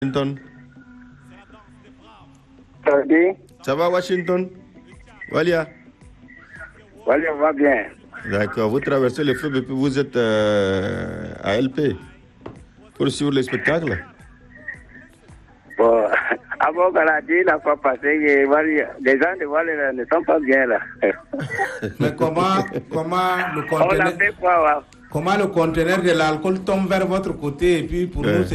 Washington. Salut. Ça va Washington? Walia? Walia va bien. D'accord, vous traversez le fleuve et puis vous êtes à LP pour suivre le spectacle? Bon, avant qu'on a dit la fois passée que les gens de Walia ne sont pas bien là. Mais comment On a fait quoi? Comment le conteneur de l'alcool tombe vers votre côté et puis pour nous c'est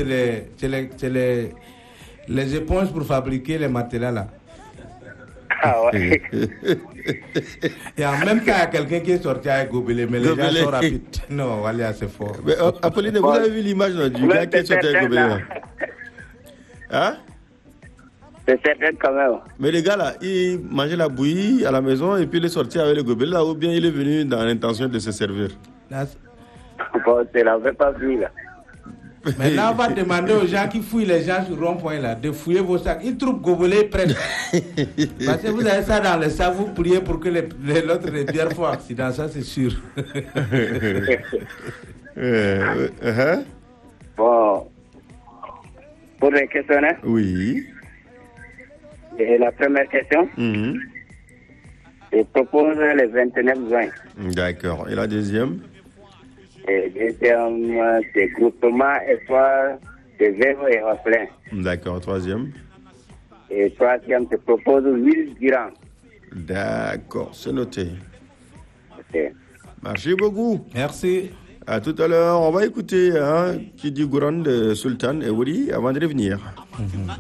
les éponges pour fabriquer les matelas là. Ah ouais. Et en même temps, il y a quelqu'un qui est sorti avec Gobelé, mais les gens sont rapides. Non, Walia, c'est fort. Mais Apolline, vous avez vu l'image du gars qui est sorti avec Gobelé? Hein? C'est certain quand même. Mais les gars là, ils mangeaient la bouillie à la maison et puis il est sorti avec le Gobelé là, ou bien il est venu dans l'intention de se servir? Bon, je ne l'avais pas vu là. Maintenant, on va demander aux gens qui fouillent les gens sur rond-point là, de fouiller vos sacs. Ils trouvent Gobelé près. Parce que vous avez ça dans le sac, vous priez pour que l'autre ne bière font accident, ça c'est sûr. Bon, pour les questionnaires. Oui. Et la première question. Je propose le 29 juin. D'accord. Et la deuxième? Et deuxième, c'est groupement espoir de Véro et Orphelin. D'accord. Troisième? Et troisième, je propose Will Durand. D'accord, c'est noté. Ok. Merci beaucoup. Merci. À tout à l'heure. On va écouter qui dit Gourand de Sultan et Wuri avant de revenir.